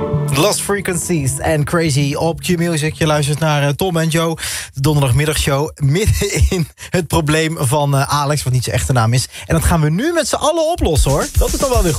Lost Frequencies en Crazy op Q-Music. Je luistert naar Tom en Joe, de donderdagmiddagshow. Midden in het probleem van Alex, wat niet zijn echte naam is. En dat gaan we nu met z'n allen oplossen, hoor. Dat is dan wel weer goed.